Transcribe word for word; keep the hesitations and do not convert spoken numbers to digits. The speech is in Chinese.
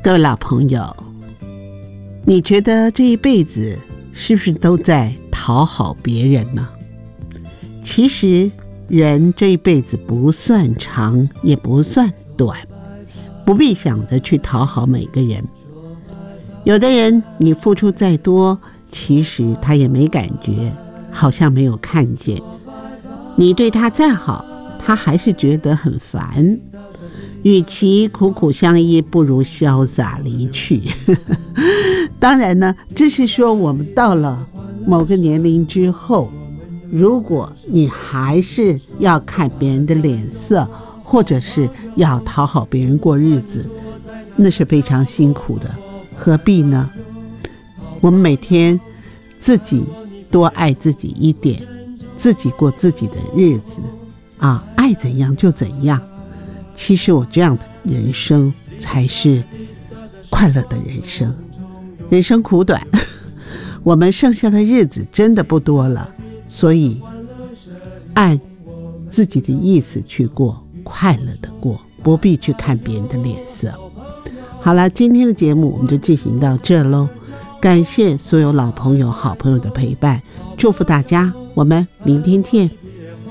各位老朋友，你觉得这一辈子是不是都在讨好别人呢？其实人这一辈子不算长也不算短，不必想着去讨好每个人。有的人你付出再多，其实他也没感觉，好像没有看见。你对他再好，他还是觉得很烦。与其苦苦相依，不如潇洒离去。当然呢，这是说我们到了某个年龄之后，如果你还是要看别人的脸色，或者是要讨好别人过日子，那是非常辛苦的，何必呢？我们每天自己多爱自己一点，自己过自己的日子啊，爱怎样就怎样。其实我这样的人生才是快乐的人生。人生苦短，我们剩下的日子真的不多了，所以按自己的意思去过，快乐的过，不必去看别人的脸色。好了，今天的节目我们就进行到这咯，感谢所有老朋友好朋友的陪伴，祝福大家，我们明天见。